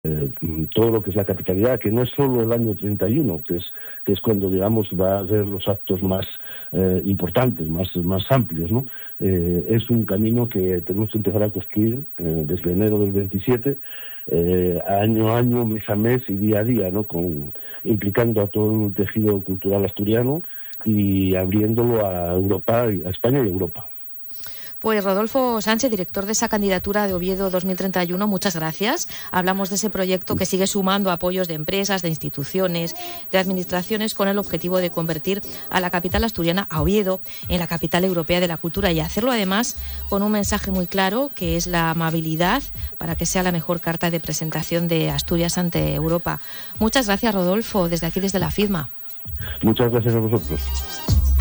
todo lo que es la capitalidad, que no es solo el año 31, que es cuando, digamos, va a haber los actos más importantes, más amplios, ¿no? Es un camino que tenemos que empezar a construir desde enero del 27, año a año, mes a mes y día a día, ¿no? Implicando a todo el tejido cultural asturiano y abriéndolo a Europa, a España y a Europa. Pues Rodolfo Sánchez, director de esa candidatura de Oviedo 2031, muchas gracias. Hablamos de ese proyecto que sigue sumando apoyos de empresas, de instituciones, de administraciones, con el objetivo de convertir a la capital asturiana, a Oviedo, en la capital europea de la cultura, y hacerlo además con un mensaje muy claro, que es la amabilidad, para que sea la mejor carta de presentación de Asturias ante Europa. Muchas gracias, Rodolfo, desde aquí, desde la FIDMA. Muchas gracias a vosotros.